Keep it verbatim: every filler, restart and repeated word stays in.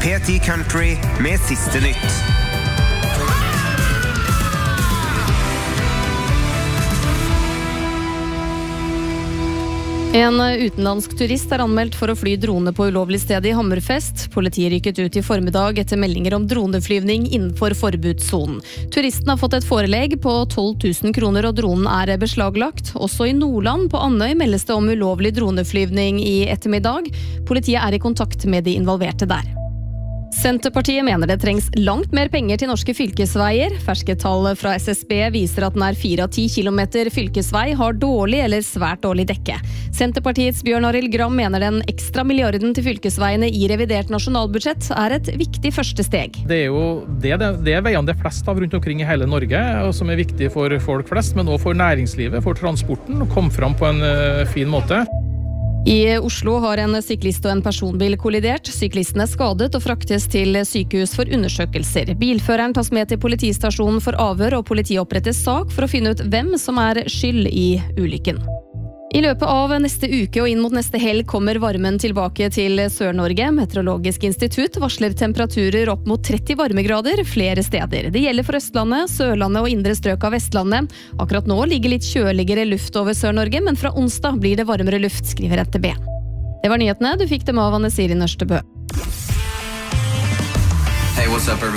P ti Country med siste nytt. En utenlandsk turist er anmeldt for å fly drone på ulovlig sted i Hammerfest. Politiet rykket ut i formiddag etter meldinger om droneflyvning innenfor forbudssonen. Turisten har fått et forelegg på tolv tusen kroner og dronen er beslaglagt. Også i Nordland på Andøy meldes det om ulovlig droneflyvning i ettermiddag. Politiet er i kontakt med de involverte der. Senterpartiet mener det trengs langt mer penger til norske fylkesveier. Ferske tall fra S S B viser at nær fire av ti kilometer fylkesvei har dårlig eller svært dårlig dekke. Senterpartiets Bjørn Arild Gram mener den ekstra milliarden til fylkesveiene i revidert nasjonalbudsjett er et viktig første steg. Det er jo det, det, det er veiene det er flest av rundt omkring i hele Norge, og som er viktig for folk flest, men også for næringslivet, for transporten, å komme fram på en uh, fin måte. I Oslo har en syklist og en personbil kollidert. Syklisten er skadet og fraktes til sykehus for undersøkelser. Bilføreren tas med til politistasjonen for avhør, og politiet oppretter sak for å finne ut hvem som er skyld i ulykken. I løpet av neste uke og inn mot neste helg kommer varmen tilbake til Sør-Norge. Meteorologisk institutt varsler temperaturer opp mot tretti varmegrader flere steder. Det gjelder for Østlandet, Sørlandet og indre strøk av Vestlandet. Akkurat nå ligger litt kjøligere luft over Sør-Norge, men fra onsdag blir det varmere luft, skriver N T B. Det var nyhetene. Du fikk dem av Anne Siri Nørstebø. Hey, what's up, everyone?